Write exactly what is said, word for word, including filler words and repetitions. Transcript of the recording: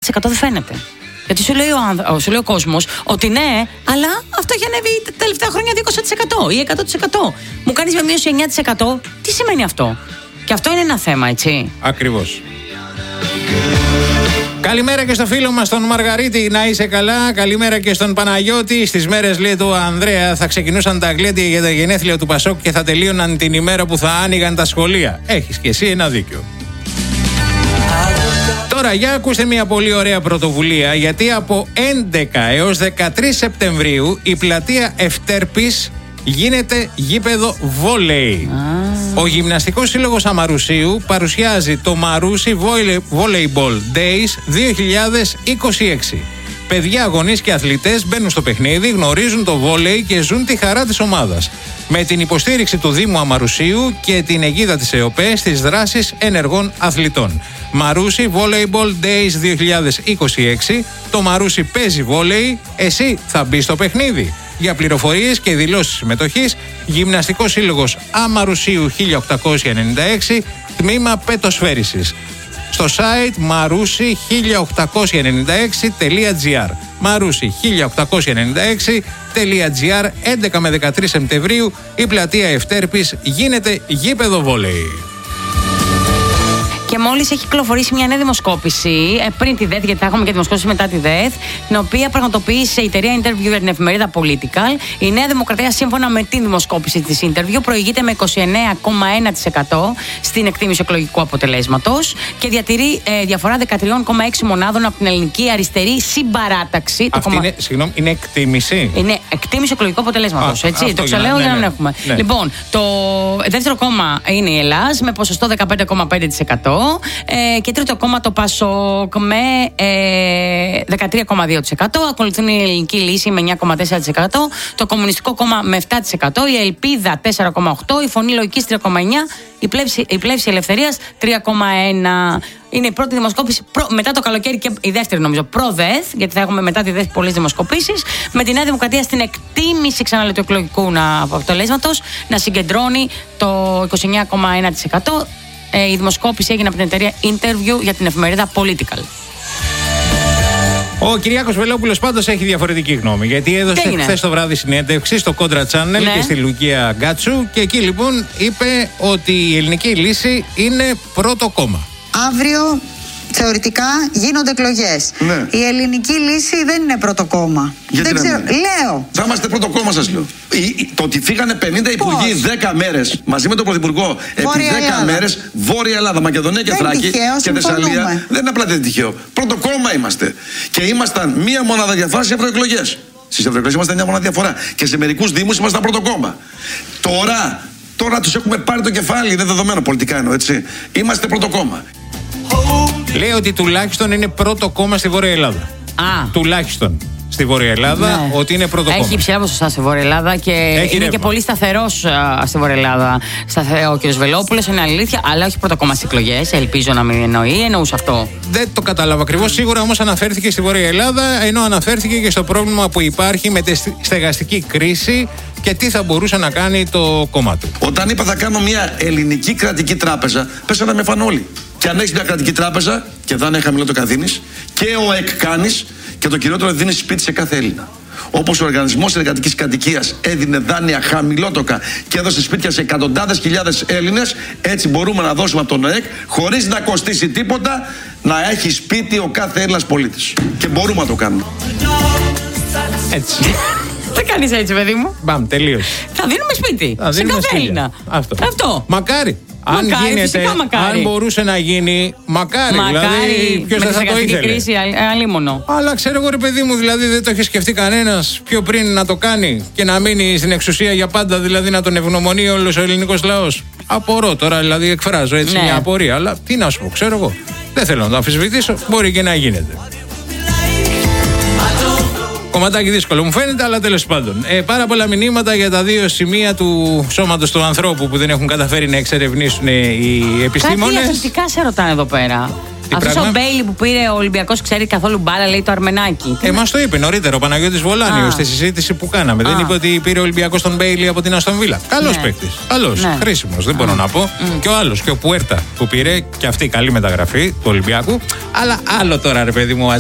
τοις εκατό δεν φαίνεται. Γιατί σου λέει ο, σου λέει ο κόσμος ότι ναι, αλλά αυτό έχει ανέβει τα τελευταία χρόνια είκοσι τοις εκατό ή εκατό τοις εκατό. Μου κάνεις με μείωση εννιά τοις εκατό. Τι σημαίνει αυτό? Και αυτό είναι ένα θέμα, έτσι. Ακριβώς. Καλημέρα και στο φίλο μας τον Μαργαρίτη, να είσαι καλά. Καλημέρα και στον Παναγιώτη. Στις μέρες, λέει, του Ανδρέα θα ξεκινούσαν τα γλέντια για τα γενέθλια του Πασόκ και θα τελείωναν την ημέρα που θα άνοιγαν τα σχολεία. Έχεις και εσύ ένα δίκιο. Τώρα για ακούστε μια πολύ ωραία πρωτοβουλία, γιατί από έντεκα έως δεκατρείς Σεπτεμβρίου η πλατεία Ευτέρπης γίνεται γήπεδο βόλεϊ. Ah. Ο Γυμναστικός Σύλλογος Αμαρουσίου παρουσιάζει το Μαρούσι Volleyball Days δύο χιλιάδες είκοσι έξι. Παιδιά, γονείς και αθλητές μπαίνουν στο παιχνίδι, γνωρίζουν το βόλεϊ και ζουν τη χαρά της ομάδας. Με την υποστήριξη του Δήμου Αμαρουσίου και την αιγίδα της ΕΟΠΕ στις δράσεις ενεργών αθλητών. Μαρούσι Volleyball Days δύο χιλιάδες είκοσι έξι. Το Μαρούσι παίζει βόλεϊ, εσύ θα μπεις στο παιχνίδι. Για πληροφορίες και δηλώσεις συμμετοχής, Γυμναστικός Σύλλογος Αμαρουσίου χίλια οκτακόσια ενενήντα έξι, τμήμα πετοσφαίρισης. Στο site μαρούσι χίλια οκτακόσια ενενήντα έξι τελεία τζι άρ. μαρούσι χίλια οκτακόσια ενενήντα έξι τελεία τζι άρ. έντεκα με δεκατρείς Σεπτεμβρίου η πλατεία Ευτέρπης γίνεται γήπεδο βόλεϊ. Και μόλις έχει κυκλοφορήσει μια νέα δημοσκόπηση, ε, πριν τη ΔΕΘ, γιατί θα έχουμε και δημοσκόπηση μετά τη ΔΕΘ, την οποία πραγματοποίησε η εταιρεία Interview για την εφημερίδα Political. Η Νέα Δημοκρατία, σύμφωνα με την δημοσκόπηση της Interview, προηγείται με είκοσι εννέα κόμμα ένα τοις εκατό στην εκτίμηση εκλογικού αποτελέσματος και διατηρεί ε, διαφορά δεκατρία κόμμα έξι μονάδων από την ελληνική αριστερή συμπαράταξη. Αυτή κομμα... είναι, συγγνώμη, είναι εκτίμηση. Είναι εκτίμηση εκλογικού αποτελέσματος. Έτσι, το ξαναλέω ναι, για να μην ναι, έχουμε. Ναι. Λοιπόν, το δεύτερο κόμμα είναι η Ελλάς με ποσοστό δεκαπέντε κόμμα πέντε τοις εκατό. Ε, και τρίτο κόμμα το Πασόκ με ε, δεκατρία κόμμα δύο τοις εκατό. Ακολουθούν η Ελληνική Λύση με εννιά κόμμα τέσσερα τοις εκατό. Το Κομμουνιστικό Κόμμα με επτά τοις εκατό. Η Ελπίδα τέσσερα κόμμα οκτώ τοις εκατό. Η Φωνή Λογικής τρία κόμμα εννιά τοις εκατό. Η Πλεύση, η Πλεύση Ελευθερίας τρία κόμμα ένα τοις εκατό. Είναι η πρώτη δημοσκόπηση προ, μετά το καλοκαίρι και η δεύτερη, νομίζω, προ-ΔΕΘ, γιατί θα έχουμε μετά τη ΔΕΘ πολλές δημοσκοπήσεις. Με τη Νέα Δημοκρατία στην εκτίμηση, ξαναλέω, του εκλογικού αποτελέσματος να συγκεντρώνει το είκοσι εννέα κόμμα ένα τοις εκατό. Η δημοσκόπηση έγινε από την εταιρεία Interview για την εφημερίδα Political. Ο Κυριάκος Βελόπουλος πάντως έχει διαφορετική γνώμη, γιατί έδωσε χθες το βράδυ συνέντευξη στο Contra Channel ναι. και στη Λουκία Γκάτσου, και εκεί λοιπόν είπε ότι η Ελληνική Λύση είναι πρώτο κόμμα. Αύριο θεωρητικά γίνονται εκλογές. Ναι. Η Ελληνική Λύση δεν είναι πρώτο κόμμα. Γιατί δεν ξέρω. Λέω. Θα είμαστε πρώτο κόμμα, σας λέω. Το ότι φύγανε πενήντα υπουργοί δέκα μέρες μαζί με τον Πρωθυπουργό επί δέκα μέρες, Βόρεια Ελλάδα, Μακεδονία και Θράκη και Θεσσαλία, δεν είναι απλά δεν τυχαίο. Πρώτο κόμμα είμαστε. Και ήμασταν μία μονάδα διαφορά στις ευρωεκλογές. Στις ευρωεκλογές ήμασταν μια μονάδα διαφορά. Και σε μερικούς δήμους ήμασταν πρώτο κόμμα. Τώρα, τώρα τους έχουμε πάρει το κεφάλι, είναι δεδομένο πολιτικά εννοώ, έτσι. Είμαστε πρώτο κόμμα. Λέει ότι τουλάχιστον είναι πρώτο κόμμα στη Βόρεια Ελλάδα. Α. Τουλάχιστον στη Βόρεια Ελλάδα, ναι. ότι είναι πρώτο κόμμα. Έχει υψηλά ποσοστά στη Βόρεια Ελλάδα και έχει είναι ρεύμα. Και πολύ σταθερός uh, στη Βόρεια Ελλάδα. Σταθερό ο κ. Βελόπουλος, είναι αλήθεια, αλλά όχι πρώτο κόμμα στις εκλογές. Ελπίζω να μην εννοεί, εννοούσε αυτό. Δεν το κατάλαβα ακριβώς. Σίγουρα όμως αναφέρθηκε στη Βόρεια Ελλάδα, ενώ αναφέρθηκε και στο πρόβλημα που υπάρχει με τη στεγαστική κρίση και τι θα μπορούσε να κάνει το κόμμα του. Όταν είπα θα κάνω μια ελληνική κρατική τράπεζα, πέσανε με φαν όλοι. Και αν έχεις μια κρατική τράπεζα και δάνεια χαμηλό το καδίνεις και ο ΕΚ κάνεις και το κυριότερο δίνεις σπίτι σε κάθε Έλληνα. Όπως ο Οργανισμός Εργατικής Κατοικίας έδινε δάνεια χαμηλότοκα και έδωσε σπίτια σε εκατοντάδες χιλιάδες Έλληνες, έτσι μπορούμε να δώσουμε από τον ΕΚ χωρίς να κοστίσει τίποτα να έχει σπίτι ο κάθε Έλληνας πολίτης. Και μπορούμε να το κάνουμε. Έτσι. Δεν κάνεις έτσι, παιδί μου. Μπαμ, τελείως. Θα δίνουμε σπίτι. Θα σε κάθε Έλληνα. Αυτό. Αυτό. Μακάρι. Αν, μακάρι, γίνεται, μακάρι. αν μπορούσε να γίνει, μακάρι. μακάρι δηλαδή, ποιος δεν θα το ήθελε. Κρίση, αλίμονο. Αλλά ξέρω εγώ, ρε παιδί μου, δηλαδή δεν το έχει σκεφτεί κανένας πιο πριν να το κάνει και να μείνει στην εξουσία για πάντα, δηλαδή να τον ευγνωμονεί όλος ο ελληνικός λαός. Απορώ τώρα, δηλαδή εκφράζω έτσι ναι. μια απορία. Αλλά τι να σου πω, ξέρω εγώ. Δεν θέλω να το αμφισβητήσω, μπορεί και να γίνεται. Κομματάκι δύσκολο μου φαίνεται, αλλά τέλος πάντων. Ε, πάρα πολλά μηνύματα για τα δύο σημεία του σώματος του ανθρώπου που δεν έχουν καταφέρει να εξερευνήσουν οι επιστήμονες. Κάτι αθλητικά σε ρωτάνε εδώ πέρα. Αυτός ο Μπέιλι που πήρε ο Ολυμπιακός ξέρει καθόλου μπάλα, λέει το Αρμενάκι. Ε, μας το είπε νωρίτερα ο Παναγιώτης Βολάνιος στη συζήτηση που κάναμε. Α. Δεν είπε ότι πήρε ο Ολυμπιακός τον Μπέιλι από την Αστον Βίλα. Καλός ναι. παίκτης. Καλός. Ναι. Χρήσιμος. Δεν μπορώ να πω. Mm. Και ο άλλος, και ο Πουέρτα που πήρε και αυτή η καλή μεταγραφή του Ολυμπιακού. Αλλά άλλο τώρα, ρε παιδί μου.